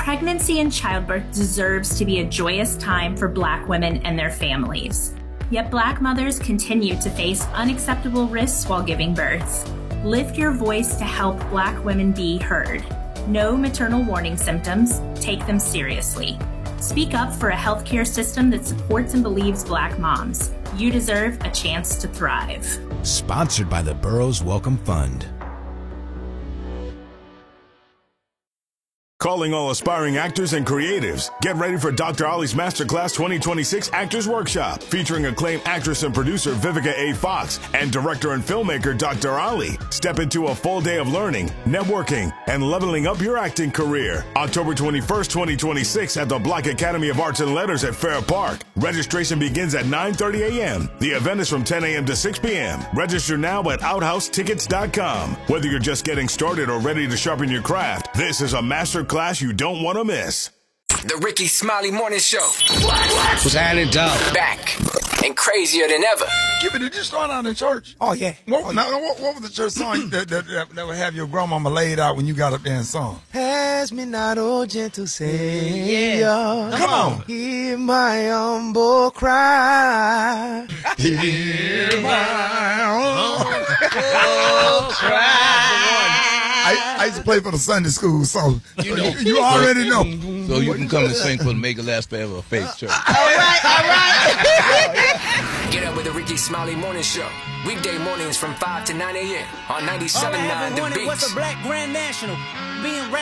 Pregnancy and childbirth deserves to be a joyous time for Black women and their families. Yet Black mothers continue to face unacceptable risks while giving birth. Lift your voice to help Black women be heard. Know maternal warning symptoms, take them seriously. Speak up for a healthcare system that supports and believes Black moms. You deserve a chance to thrive. Sponsored by the Burroughs Welcome Fund. Calling all aspiring actors and creatives. Get ready for Dr. Ollie's Masterclass 2026 Actors Workshop, featuring acclaimed actress and producer Vivica A. Fox and director and filmmaker Dr. Ollie. Step into a full day of learning, networking, and leveling up your acting career. October 21st, 2026 at the Black Academy of Arts and Letters at Fair Park. Registration begins at 9:30 a.m. The event is from 10 a.m. to 6 p.m. Register now at outhousetickets.com. Whether you're just getting started or ready to sharpen your craft, this is a master class you don't want to miss. The Ricky Smiley Morning Show. What's happening, dog? Back and crazier than ever. Give it, did you start out in church? Oh, yeah. What was the church song that would have your grandmama laid out when you got up there and sung? Pass me not, oh gentle Savior. Yeah. Come on. Hear my humble cry. Hear my humble cry. I used to play for the Sunday school, so you already know. So you can come and sing for the Make It Last Forever Faith Church. All right. Get up with the Ricky Smiley Morning Show. Weekday mornings from 5 to 9 a.m. on 97.9 The Beats. What's a Black Grand National? Being